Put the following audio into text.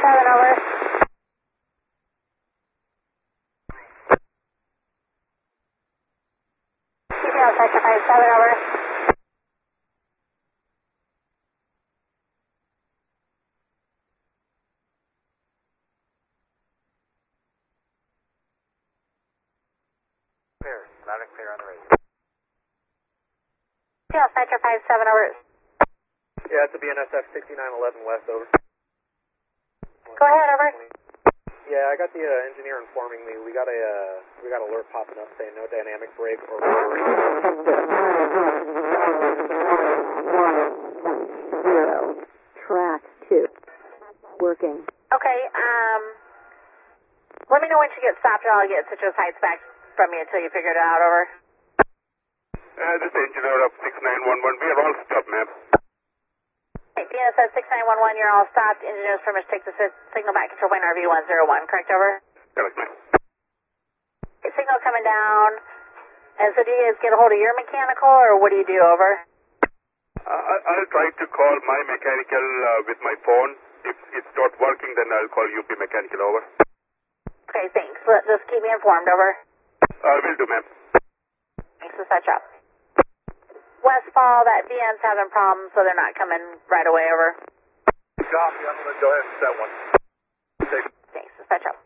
over. CPL Sector 57 over. Clear, loud and clear on the radio. CPL Sector 57 over. Yeah, it's a BNSF 6911 West, over. Go ahead, over. Yeah, I got the engineer informing me. We got alert popping up saying no dynamic brake or rotary. 0, track 2, working. Okay, let me know when she gets stopped and I'll get Citrus Heights back from you until you figure it out, over. This is engineer of 6911. We are all stopped, ma'am. Okay, BNSF 6911, you're all stopped. Engineers permission to take the signal back into wind RV101, correct, over? Correct, ma'am. Okay, signal coming down. And so do you guys get a hold of your mechanical or what do you do, over? I'll try to call my mechanical with my phone. If it's not working, then I'll call UP mechanical, over. Okay, thanks. Just keep me informed, over. Will do, ma'am. Thanks for such up. Westfall, that VN's having problems, so they're not coming right away, over. Copy, I'm going to go ahead and set one. Thanks for such up.